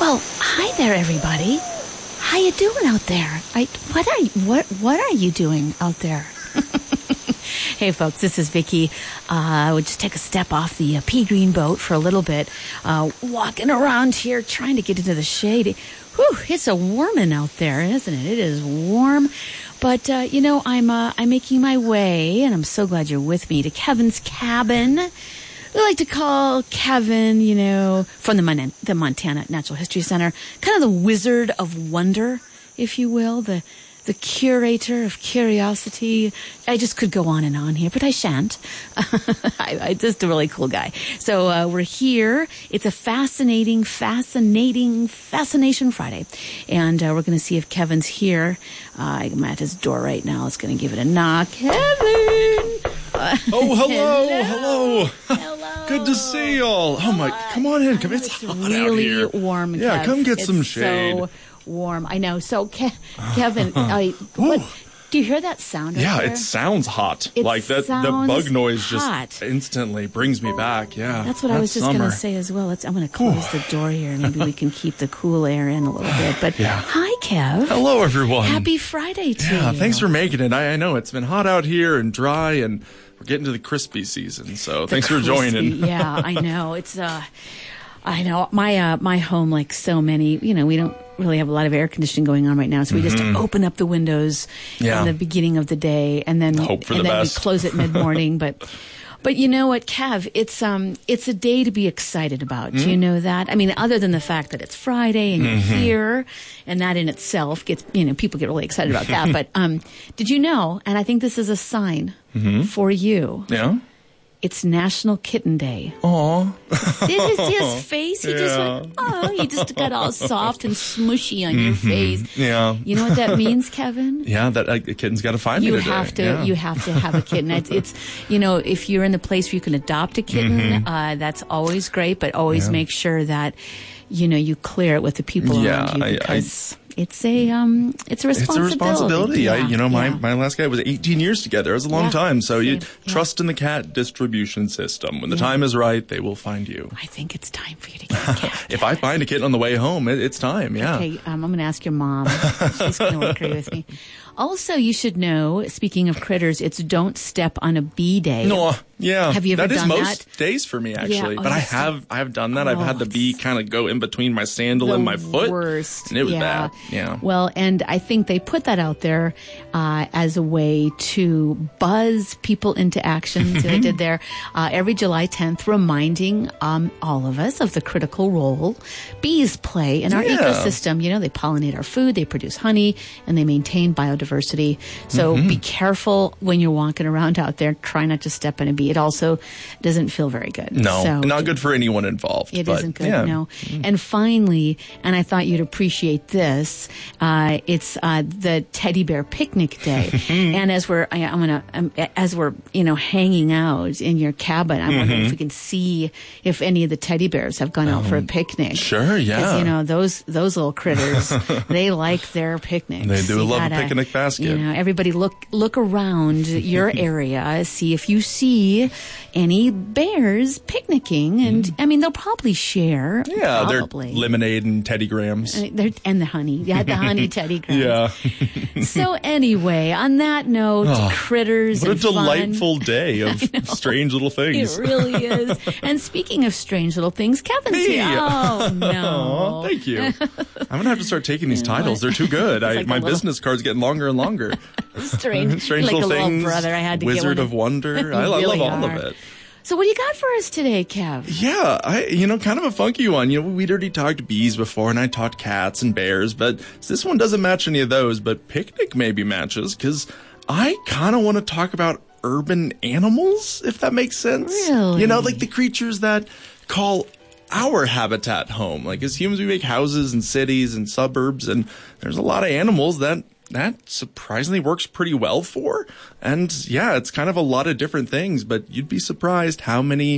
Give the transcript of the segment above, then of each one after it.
Well, hi there, everybody. How you doing out there? What are you doing out there? Hey, folks, this is Vicki. I would just take a step off the pea green boat for a little bit, walking around here, trying to get into the shade. Whew, it's a warmin' out there, isn't it? It is warm. But, I'm making my way, and I'm so glad you're with me, to Kevin's cabin. We like to call Kevin, from the Montana Natural History Center, kind of the wizard of wonder, if you will, the curator of curiosity. I just could go on and on here, but I shan't. I'm just a really cool guy. So we're here. It's a fascination Friday. And we're going to see if Kevin's here. I'm at his door right now. Let's going to give it a knock. Kevin! Hello. Hello. Good to see y'all. Oh my, come on in. Come, it's hot really out here. Warm. Yeah, Kev. come get it's some shade. So warm. I know. So Kevin, do you hear that sound? Yeah, there? it sounds hot. It like that. The bug noise just instantly brings me back. Yeah, that's what I was just going to say as well. I'm going to close the door here. Maybe we can keep the cool air in a little bit. But Hi, Kev. Hello, everyone. Happy Friday to you. Yeah, thanks for making it. I know it's been hot out here and dry, and we're getting to the crispy season. So thanks for joining. Yeah, I know. It's I know my home, like so many, we don't really have a lot of air conditioning going on right now, so we just open up the windows in the beginning of the day, and then hope for the best. We close it mid-morning. But you know what, Kev? It's a day to be excited about. Do you know that? I mean, other than the fact that it's Friday and you're here, and that in itself gets people get really excited about that. But did you know? And I think this is a sign for you. Yeah. It's National Kitten Day. Aw. Did you see his face? He just went, he just got all soft and smushy on your face. Yeah. You know what that means, Kevin? Yeah, that a kitten's got to find me today. You have to have a kitten. It's if you're in the place where you can adopt a kitten, that's always great, but always make sure that, you clear it with the people around you, because it's a responsibility. It's a responsibility. Yeah, my last guy was 18 years together. It was a long time. So you trust in the cat distribution system. When the time is right, they will find you. I think it's time for you to get a cat. If I find a kitten on the way home, it's time. Yeah. Okay. I'm going to ask your mom. She's going to agree with me. Also, you should know, speaking of critters, it's Don't Step on a Bee Day. No, yeah. Have you ever done that? That is most days for me, actually. Yeah, but I have done that. I've had the bee kind of go in between my sandal and my foot. Worst. And it was bad. Yeah. Well, and I think they put that out there as a way to buzz people into action. So they did there every July 10th, reminding all of us of the critical role bees play in our ecosystem. They pollinate our food, they produce honey, and they maintain biodiversity. So be careful when you're walking around out there. Try not to step on a bee. It also doesn't feel very good. No, so not good for anyone involved. It isn't good, no. And finally, and I thought you'd appreciate this, it's the Teddy Bear Picnic Day. And as we're hanging out in your cabin, I'm wondering if we can see if any of the teddy bears have gone out for a picnic. Sure, yeah. Because, those little critters, they like their picnics. They do love a picnic basket. Everybody look around your area, see if you see any bears picnicking, and they'll probably share. Yeah, probably. They're lemonade and Teddy Grahams. And the honey. Yeah, the honey Teddy Grahams. Yeah. So anyway, on that note, critters what and a delightful day of strange little things. It really is. And speaking of strange little things, Kevin's here. Oh, no. Thank you. I'm going to have to start taking these titles. They're too good. My business card's getting longer and longer. Strange like little little things. Brother. I had to Wizard get one. of Wonder. I really love all of it. So what do you got for us today, Kev? Yeah, kind of a funky one. We'd already talked bees before, and I talked cats and bears, but this one doesn't match any of those, but picnic maybe matches, because I kind of want to talk about urban animals, if that makes sense. Really? Like the creatures that call our habitat home. Like as humans, we make houses and cities and suburbs, and there's a lot of animals that surprisingly works pretty well for. And yeah, it's kind of a lot of different things, but you'd be surprised how many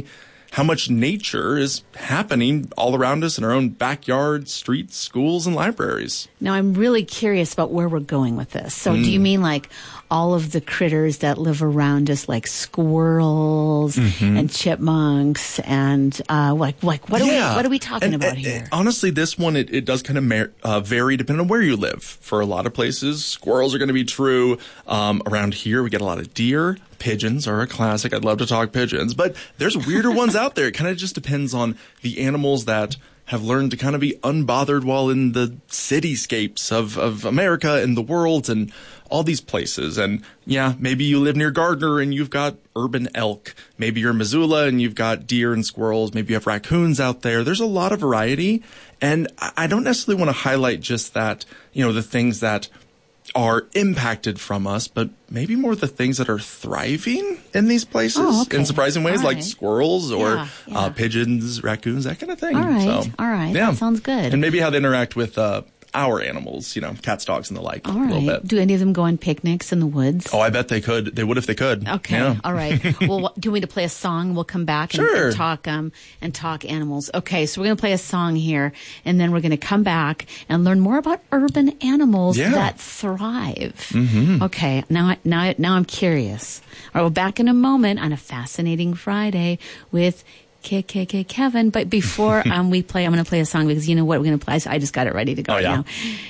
how much nature is happening all around us in our own backyards, streets, schools, and libraries. Now, I'm really curious about where we're going with this. So do you mean like all of the critters that live around us, like squirrels and chipmunks and what are we talking about here? Honestly, this one, it does kind of vary depending on where you live. For a lot of places, squirrels are going to be true. Around here, we get a lot of deer. Pigeons are a classic. I'd love to talk pigeons, but there's weirder ones out there. It kind of just depends on the animals that have learned to kind of be unbothered while in the cityscapes of America and the world and all these places. And yeah, maybe you live near Gardner and you've got urban elk. Maybe you're in Missoula and you've got deer and squirrels. Maybe you have raccoons out there. There's a lot of variety. And I don't necessarily want to highlight just that, the things that are impacted from us, but maybe more the things that are thriving in these places in surprising ways, like squirrels or pigeons, raccoons, that kind of thing. All right. Yeah. That sounds good. And maybe how they interact with our animals, cats, dogs, and the like. All a little right. bit. Do any of them go on picnics in the woods? Oh, I bet they could. They would if they could. Okay. Yeah. All right. Well, do you want me to play a song? We'll come back and talk animals. Okay. So we're going to play a song here, and then we're going to come back and learn more about urban animals that thrive. Okay. Now I'm curious. All right. Well, back in a moment on a fascinating Friday with Kevin. But before we play, I'm going to play a song because you know what we're going to play. I just got it ready to go now.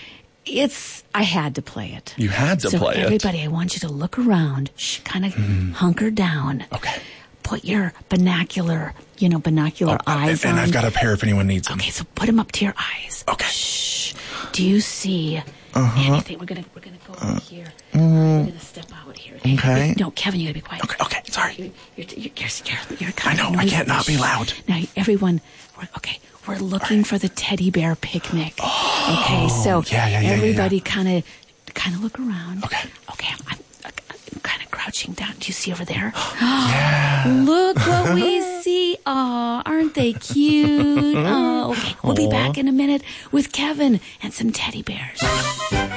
I had to play it. You had to play it. So everybody, I want you to look around, kind of hunker down. Okay. Put your binocular eyes on. And I've got a pair if anyone needs them. Okay, so put them up to your eyes. Okay. Shh. Do you see anything? We're gonna go over here. We're gonna step out here. Okay. No, Kevin, you gotta be quiet. Okay. Sorry. You're I know. I can't not be loud. Now, everyone. We're looking for the teddy bear picnic. Okay, so everybody kind of look around. Okay. I'm kind of crouching down. Do you see over there? Yeah. Look what we see. Oh, aren't they cute? Oh, okay. We'll be back in a minute with Kevin and some teddy bears.